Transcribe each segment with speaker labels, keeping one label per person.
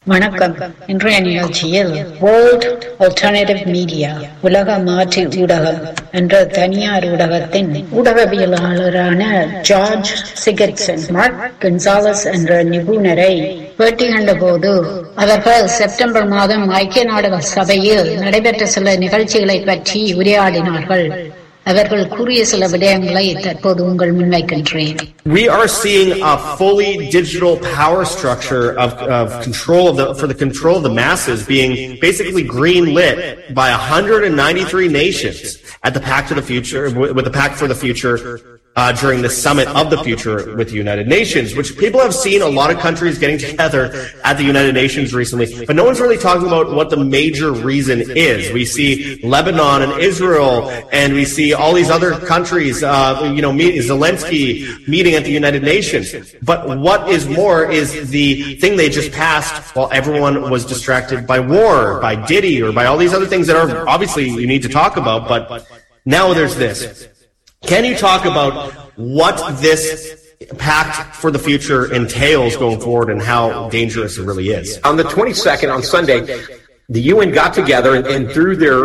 Speaker 1: வணக்கம். இன்றைய நிகழ்ச்சியில் வேர்ல்ட் ஆல்டர்னேட்டிவ் மீடியா உலக மாற்று ஊடகம் என்ற தனியார் ஊடகத்தின் ஊடகவியலாளரான ஜார்ஜ் சிகட்சன் மார்க் கன்சாலஸ் என்ற நிபுணரை பேட்டி கண்டபோது அவர்கள் செப்டம்பர் மாதம் ஐக்கிய நாடுகள் சபையில் நடைபெற்ற சில நிகழ்ச்சிகளை பற்றி உரையாடினார்கள். அவர்கள் கூறிய சில விடயங்களை தற்போது உங்கள் முன்வைக்கின்றேன்.
Speaker 2: We are seeing a fully digital power structure of control for the control of the masses being basically green lit by 193 nations at the Pact of the Future, with the Pact for the Future, during the Summit of the Future with the United Nations, which people have seen a lot of countries getting together at the United Nations recently, but no one's really talking about what the major reason is. We see Lebanon and Israel, and we see all these other countries, Zelensky meeting at the United Nations. But what is more is the thing they just passed while everyone was distracted by war, by Diddy, or by all these other things that are obviously you need to talk about, but now there's this. Can you talk about what this Pact for the Future entails going forward and how dangerous it really is?
Speaker 3: On the 22nd, on Sunday, the UN got together and through their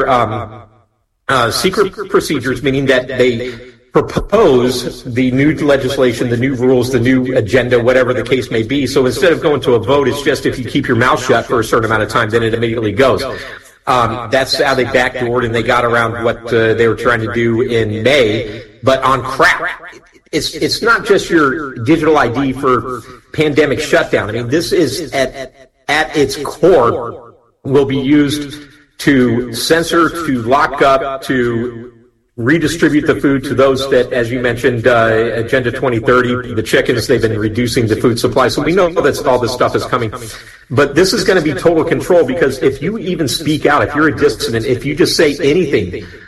Speaker 3: secret procedures, meaning that they propose the new legislation, the new rules, the new agenda, whatever the case may be. So instead of going to a vote, it's just if you keep your mouth shut for a certain amount of time, then it immediately goes. That's how they backdoored and they got around what they were trying to do in May. But on crack, it's not just your digital ID for pandemic shutdown. I mean, this is at its core will be used to censor, to lock up, to redistribute the food to those that, as you mentioned, Agenda 2030, the chickens, they've been reducing the food supply. So we know that all this stuff is coming. But this is going to be total control because if you even speak out, if you're a dissident, if you just say anything,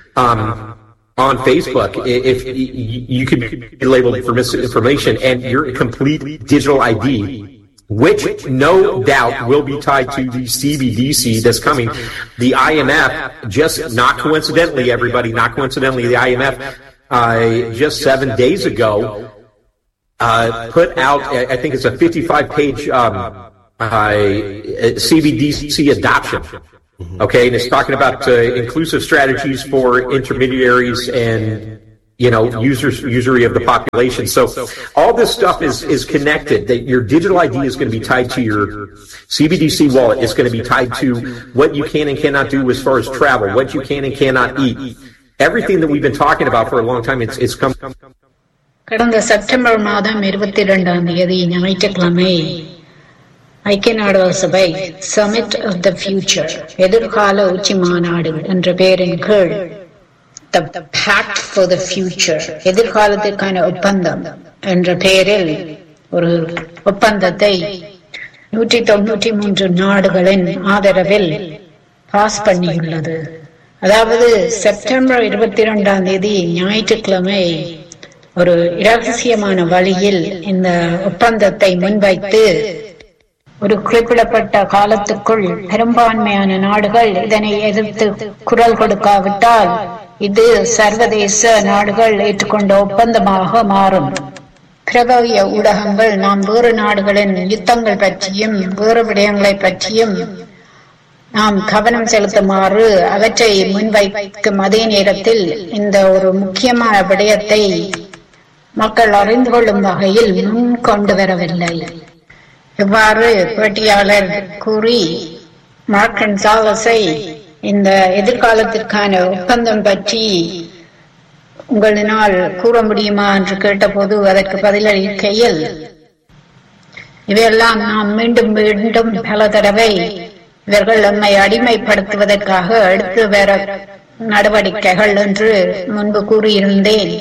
Speaker 3: on Facebook, if you could be labeled for misinformation and your complete digital ID, which no doubt will be tied to the CBDC that's coming. The IMF, just not coincidentally, everybody, not coincidentally, the IMF, just 7 days ago, put out, I think it's a 55-page, CBDC adoption. Okay, and it's talking about inclusive strategies for intermediaries and, usury of the population. So all this stuff is connected. That your digital ID is going to be tied to your CBDC wallet. It's going to be tied to what you can and cannot do as far as travel, what you can and cannot eat. Everything that we've been talking about for a long time, it's come.
Speaker 1: கடந்த September மாதம் 22ஆம் தேதி ஞாயிற்றுக்கிழமை ஐக்கிய நாடுகள் சபை submit of the future எதிர்கால உச்சி மாநாடு என்ற பெயரின் கீழ் The Pact for the Future எதிர்காலத்திற்கான ஒப்பந்தம் என்ற பெயரில் ஒரு ஒப்பந்தத்தை 193 நாடுகளின் ஆதரவில் பாஸ் பண்ணியுள்ளது. அதாவது செப்டம்பர் 22ஆம் தேதி ஞாயிற்றுக்கிழமை ஒரு இரகசியமான வழியில் இந்த ஒப்பந்தத்தை முன்வைத்து ஒரு குறிப்பிடப்பட்ட காலத்துக்குள் பெரும்பான்மையான நாடுகள் இதனை எதிர்த்து குரல் கொடுக்காவிட்டால் இது சர்வதேச நாடுகள் ஏற்றுக்கொண்ட ஒப்பந்தமாக மாறும். பிரபவிய ஊடகங்கள் நாம் வேறு நாடுகளின் யுத்தங்கள் பற்றியும் வேறு விடயங்களை பற்றியும் நாம் கவனம் செலுத்துமாறு அவற்றை முன்வைக்கும் அதே நேரத்தில் இந்த ஒரு முக்கியமான விடயத்தை மக்கள் அறிந்து கொள்ளும் வகையில் முன் கொண்டு வரவில்லை. இவ்வாறு பேட்டியாளர் கூறி மார்க் கன்சாலஸை இந்த எதிர்காலத்திற்கான ஒப்பந்தம் பற்றி உங்களினால் கூற முடியுமா என்று கேட்டபோது அதற்கு பதிலளிக்கையில், இவையெல்லாம் நாம் மீண்டும் மீண்டும் பல தடவை இவர்கள் நம்மை அடிமைப்படுத்துவதற்காக எடுத்து வர நடவடிக்கைகள் என்று முன்பு கூறியிருந்தேன்.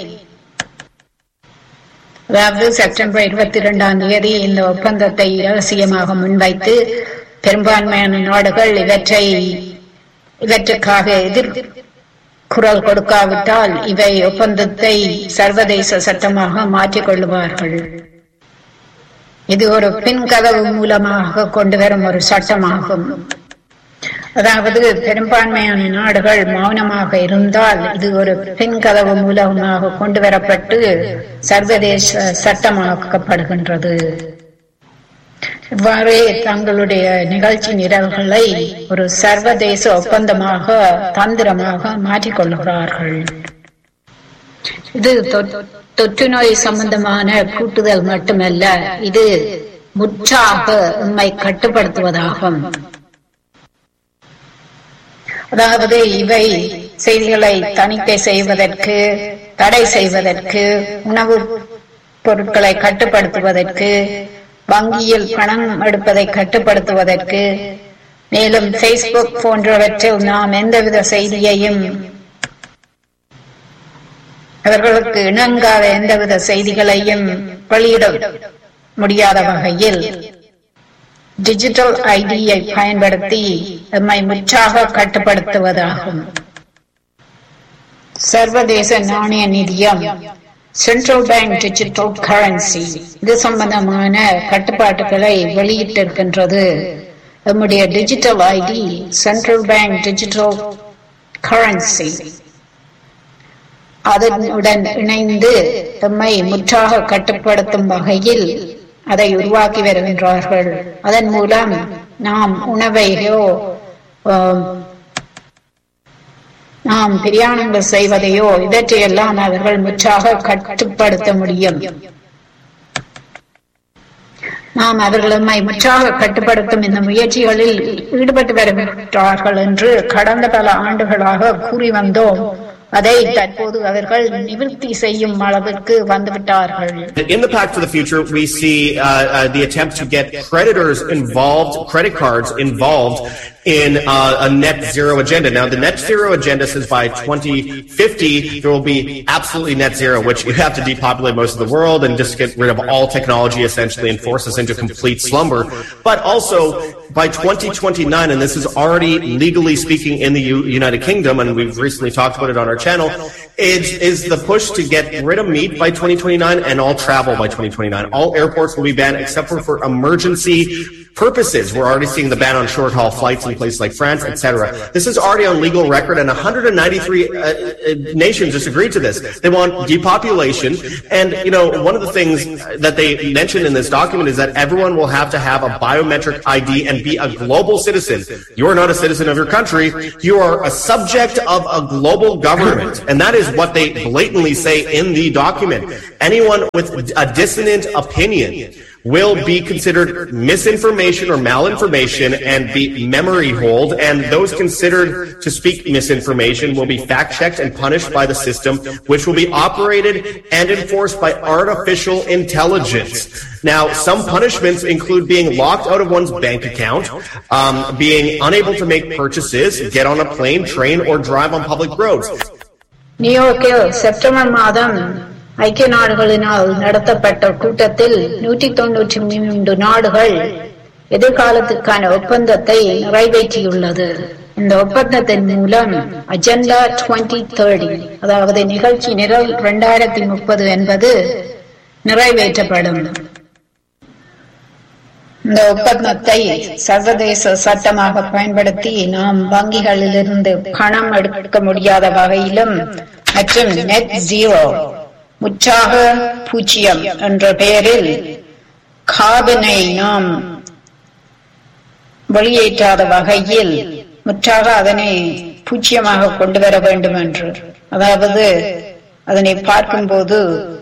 Speaker 1: அதாவது செப்டம்பர் 22ஆம் தேதி இந்த ஒப்பந்தத்தை இரகசியமாக முன்வைத்து பெரும்பான்மையான நாடுகள் இவற்றுக்காக குரல் கொடுக்காவிட்டால் இவை ஒப்பந்தத்தை சர்வதேச சட்டமாக மாற்றிக் கொள்ளுவார்கள். இது ஒரு பின்கதவு மூலமாக கொண்டு வரும் ஒரு சட்டமாகும். அதாவது பெரும்பான்மையான நாடுகள் மௌனமாக இருந்தால் இது ஒரு பின்கதவு மூலமாக கொண்டு வரப்பட்டு சர்வதேச சட்டமாக்கப்படுகின்றது. இவ்வாறே தங்களுடைய நிகழ்ச்சி நிரல்களை ஒரு சர்வதேச ஒப்பந்தமாக தந்திரமாக மாற்றிக்கொள்கிறார்கள். இது தொற்று நோய் சம்பந்தமான கூட்டுதல் மட்டுமல்ல, இது முற்றாக உண்மை கட்டுப்படுத்துவதாகும். அதாவது இவை செய்திகளை தணிக்கை செய்வதற்கு, தடை செய்வதற்கு, உணவு பொருட்களை கட்டுப்படுத்துவதற்கு, வங்கியில் பணம் எடுப்பதை கட்டுப்படுத்துவதற்கு, மேலும் Facebook போன்றவற்றில் நாம் எந்தவித செய்தியையும் அவர்களுக்கு இணங்காத எந்தவித செய்திகளையும் வெளியிட முடியாத வகையில் டிஜிட்டல் ஐடியை பயன்படுத்தி நம்மை முற்றாக கட்டுப்படுத்துவதாகும். சர்வதேச நாணய நிதியம் சென்ட்ரல் பேங்க் டிஜிட்டல் கரன்சி இது சம்பந்தமான கட்டுப்பாட்டுகளை வெளியிட்டிருக்கின்றது. நம்முடைய digital ID central bank digital currency அதனுடன் இணைந்து நம்மை முற்றாக கட்டுப்படுத்தும் வகையில் அதை உருவாக்கி வருகின்றார்கள். அதன் மூலம் நாம் உணவையோ நாம் பிரயாணங்கள் செய்வதையோ இவற்றையெல்லாம் அவர்கள் முற்றாக கட்டுப்படுத்த முடியும். நாம் அவர்கள் நம்மை முற்றாக கட்டுப்படுத்தும் இந்த முயற்சிகளில் ஈடுபட்டு வருகின்றார்கள் என்று கடந்த பல ஆண்டுகளாக கூறி வந்தோம். அதை தற்போது அவர்கள் நிவர்த்தி செய்யும் அளவிற்கு வந்துவிட்டார்கள்.
Speaker 2: In the Pact for the Future, we see the attempt to get creditors involved, credit cards involved in a net zero agenda. Now, the net zero agenda says by 2050 there will be absolutely net zero, which you have to depopulate most of the world and just get rid of all technology essentially and force us into complete slumber. But also by 2029, and this is already legally speaking in the United Kingdom, and we've recently talked about it on our channel, is the push to get rid of meat by 2029 and all travel by 2029. All airports will be banned except for emergency purposes. We're already seeing the ban on short-haul flights in places like France, etc. This is already on legal record, and 193 nations just agreed to this. They want depopulation, and one of the things that they mentioned in this document is that everyone will have to have a biometric ID and be a global citizen. You are not a citizen of your country. You are a subject of a global government, and that is what they blatantly say in the document. Anyone with a dissonant opinion will be considered misinformation or malinformation and be memory hold, and those considered to speak misinformation will be fact-checked and punished by the system, which will be operated and enforced by artificial intelligence. Now, some punishments include being locked out of one's bank account, being unable to make purchases, get on a plane, train, or drive on public roads.
Speaker 1: நியூயார்க்கில் September மாதம் ஐக்கிய நாடுகளினால் நடத்தப்பட்ட கூட்டத்தில் 193 நாடுகள் எதிர்காலத்துக்கான ஒப்பந்தத்தை நிறைவேற்றியுள்ளது. இந்த ஒப்பந்தத்தின் மூலம் அஜெண்டா 2030, அதாவது நிகழ்ச்சி நிரல் 2030 என்பது நிறைவேற்றப்படும். இந்த ஒப்பந்தத்தை சர்வதேச சட்டமாக பயன்படுத்தி நாம் வங்கிகளிலிருந்து பணம் எடுக்க முடியாத வகையிலும் மற்றும் நெட் ஜீரோ முற்றாக பூஜ்ஜியம் என்ற பெயரில் கார்பனை நாம் வெளியேற்றாத வகையில் முற்றாக அதனை பூஜ்ஜியமாக கொண்டு வர வேண்டும் என்று, அதாவது அதனை பார்க்கும்போது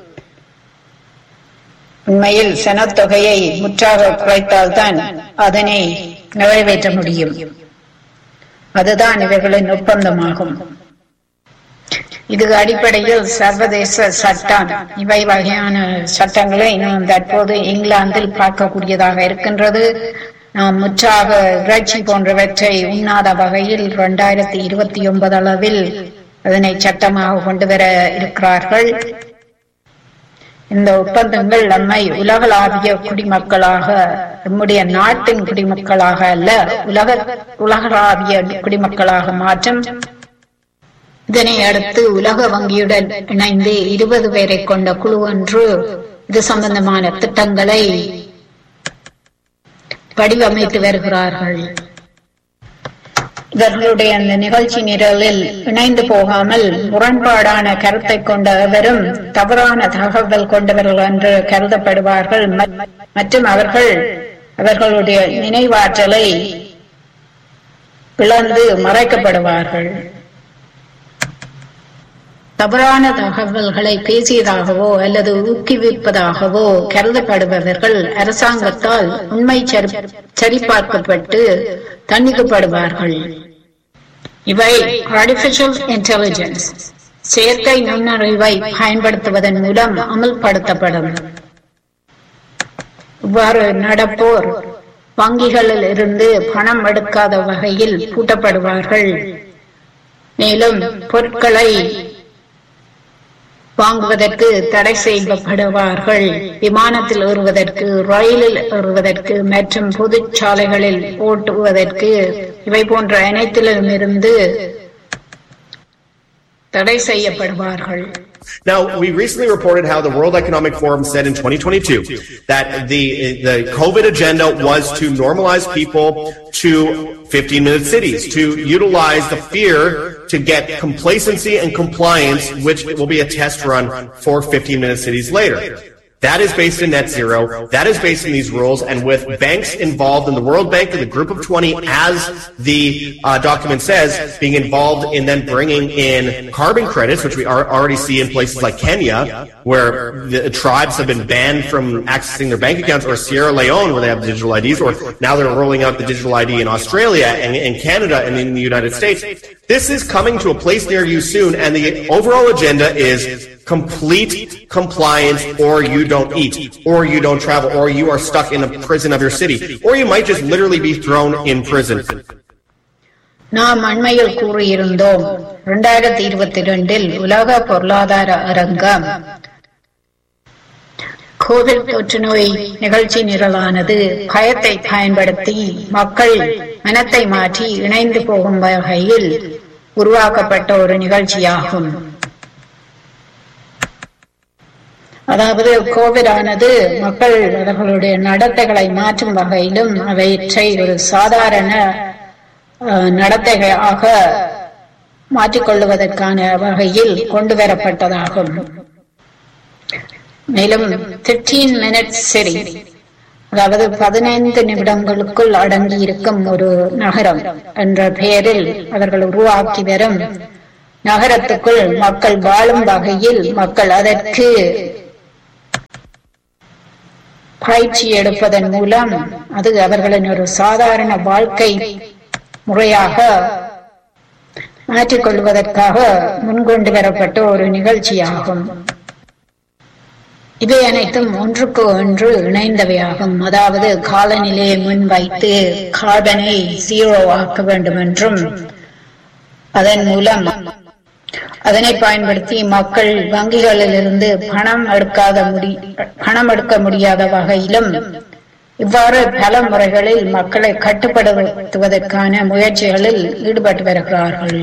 Speaker 1: உண்மையில் சனத்தொகையை முற்றாக குறைத்தால்தான் அதனை நிறைவேற்ற முடியும். அதுதான் இவர்களின் ஒப்பந்தமாகும். இது அடிப்படையில் சர்வதேச சட்டம். இவை வகையான சட்டங்களை நாம் தற்போது இங்கிலாந்தில் பார்க்கக்கூடியதாக இருக்கின்றது. நாம் முற்றாக இறைச்சி போன்றவற்றை உண்ணாத வகையில் 2029 அளவில் அதனை சட்டமாக கொண்டு வர இருக்கிறார்கள். இந்த ஒப்பந்தங்கள் நம்மை உலகளாவிய குடிமக்களாக, நம்முடைய நாட்டின் குடிமக்களாக அல்ல, உலகளாவிய குடிமக்களாக மாற்றும். இதனை அடுத்து உலக வங்கியுடன் இணைந்து 20 பேரை கொண்ட குழு ஒன்று இது சம்பந்தமான திட்டங்களை வடிவமைத்து வருகிறார்கள். இவர்களுடைய அந்த நிகழ்ச்சி நிரலில் இணைந்து போகாமல் முரண்பாடான கருத்தை கொண்டவரும் தவறான தகவல் கொண்டவர்கள் என்று கருதப்படுவார்கள். மற்றும் அவர்கள் அவர்களுடைய நினைவாற்றலை இழந்து மறைக்கப்படுவார்கள். தவறான தகவல்களை பேசியதாகவோ அல்லது ஊக்குவிப்பதாகவோ கருதப்படுபவர்கள் அரசாங்கத்தால் உண்மை சரிபார்க்கப்பட்டு தண்டிக்கப்படுவார்கள். இவை ஆர்டிபிஷியல் இன்டெலிஜென்ஸ், செயற்கை நுண்ணறிவை பயன்படுத்துவதன் மூலம் அமல்படுத்தப்படும். இவ்வாறு நடப்போர் வங்கிகளில் இருந்து பணம் எடுக்காத வகையில் பூட்டப்படுவார்கள். மேலும் பொருட்களை வாங்குவதற்கு தடை செய்யப்படுவார்கள். விமானத்தில் ஏறுவதற்கு, ரயிலில் ஏறுவதற்கு மற்றும் பொது சாலைகளில் ஓட்டுவதற்கு இவை போன்ற அனைத்திலும் இருந்து தடை செய்யப்படுவார்கள்.
Speaker 2: Now, we recently reported how the World Economic Forum said in 2022 that the COVID agenda was to normalize people to 15-minute cities, to utilize the fear to get complacency and compliance, which will be a test run for 15-minute cities later. That is based in net zero. That is based in these rules. And with banks involved in the World Bank and the Group of 20, as the document says, being involved in then bringing in carbon credits, which we already see in places like Kenya, where the tribes have been banned from accessing their bank accounts, or Sierra Leone, where they have digital IDs, or now they're rolling out the digital ID in Australia and in Canada and in the United States. This is coming to a place near you soon, and the overall agenda is complete compliance, or you don't eat, or you don't travel, or you are stuck in a prison of your city, or you might just literally be thrown in prison.
Speaker 1: நாம் அண்மையில் கூறியிருந்தோம், 2022 உலக பொருளாதார அரங்கம் Covid தொற்று நோய் நிகழ்ச்சி நிரலானது பயத்தை பயன்படுத்தி மக்கள் மனத்தை மாற்றி இணைந்து போகும் வகையில் உருவாக்கப்பட்ட ஒரு நிகழ்ச்சியாகும். அதாவது கோவிட் ஆனது மக்கள் அவர்களுடைய நடத்தைகளை மாற்றும் வகையிலும் அவற்றை ஒரு சாதாரண நடத்தையாக மாற்றிக்கொள்வதற்கான வகையில் கொண்டு வரப்பட்டதாகும். மேலும் 15 minutes city, அதாவது 15 நிமிடங்களுக்குள் அடங்கி இருக்கும் ஒரு நகரம் என்ற பெயரில் அவர்கள் உருவாக்கி வரும் நகரத்துக்குள் மக்கள் வாழும் வகையில் மக்கள் அதற்கு பயிற்சி எடுப்பதன் மூலம் அது அவர்களின் ஒரு சாதாரண வாழ்க்கை முறையாக மாற்றிக்கொள்வதற்காக முன்கொண்டு வரப்பட்ட ஒரு நிகழ்ச்சியாகும். இவை அனைத்தும் ஒன்றுக்கு ஒன்று இணைந்தவையாகும். அதாவது காலநிலையை முன்வைத்து கார்பனை 0 ஆக்க வேண்டும் என்றும், அதன் மூலம் அதனை பயன்படுத்தி மக்கள் வங்கிகளில் இருந்து பணம் எடுக்க முடியாத வகையிலும் இவ்வாறு பல முறைகளில் மக்களை கட்டுப்படுத்துவதற்கான முயற்சிகளில் ஈடுபட்டு வருகிறார்கள்.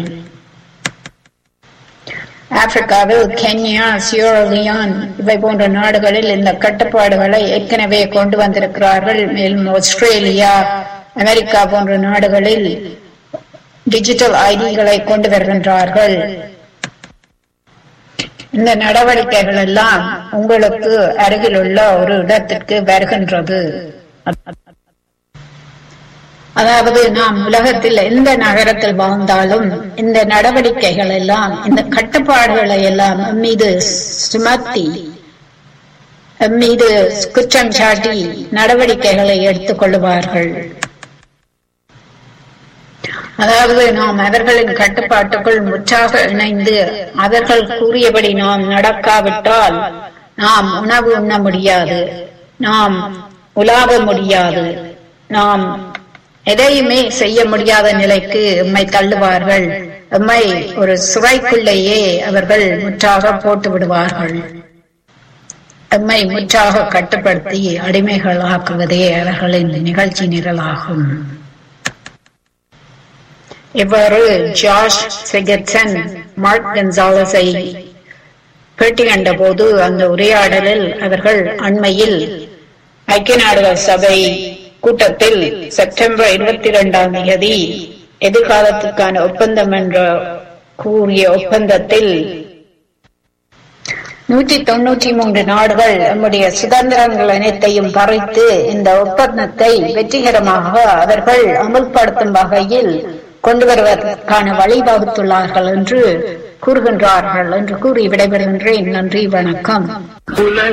Speaker 1: ஆப்பிரிக்காவில் கென்யா, சியரா லியோன் இவை போன்ற நாடுகளில் இந்த கட்டுப்பாடுகளை ஏற்கனவே கொண்டு வந்திருக்கிறார்கள். மேலும் ஆஸ்திரேலியா, அமெரிக்கா போன்ற நாடுகளில் டிஜிட்டல் ஐடிகளை கொண்டு வருகின்றார்கள். இந்த நடவடிக்கைகள் எல்லாம் உங்களுக்கு அருகில் உள்ள ஒரு இடத்திற்கு வருகின்றது. அதாவது நாம் உலகத்தில் எந்த நகரத்தில் வாழ்ந்தாலும் இந்த நடவடிக்கைகள் எல்லாம், இந்த கட்டுப்பாடுகளை எல்லாம் மீது சுமத்தி மீது குற்றம் சாட்டி நடவடிக்கைகளை எடுத்துக் கொள்வார்கள். அதாவது நாம் அவர்களின் கட்டுப்பாட்டுக்குள் முற்றாக இணைந்து அவர்கள் கூறியபடி நாம் நடக்காவிட்டால் நாம் உணவு உண்ண முடியாது, நாம் உலாவ முடியாது, நாம் எதையுமே செய்ய முடியாத நிலைக்கு எம்மை தள்ளுவார்கள். எம்மை ஒரு சுவைக்குள்ளேயே அவர்கள் முற்றாக போட்டு விடுவார்கள். எம்மை முற்றாக கட்டுப்படுத்தி அடிமைகளாக்குவதே அவர்களின் நிகழ்ச்சி நிரலாகும். இவ்வாறு ஜார்ஜ் சிகர்சன் மார்க் கன்சாலஸை பேட்டி கண்ட போது அந்த உரையாடலில் அவர்கள் அண்மையில் ஐக்கிய நாடுகள் சபை கூட்டத்தில் செப்டம்பர் 22 எதிர்காலத்துக்கான ஒப்பந்தம் என்ற கூறிய ஒப்பந்தத்தில் 193 நாடுகள் நம்முடைய சுதந்திரங்கள் அனைத்தையும் பறித்து இந்த ஒப்பந்தத்தை வெற்றிகரமாக அவர்கள் அமல்படுத்தும் வகையில் கொண்டு வருவதற்கான வழிவகுத்துள்ளார்கள் என்று கூறுகின்றார்கள் என்று கூறி விடைபெறுகின்றேன். நன்றி, வணக்கம்.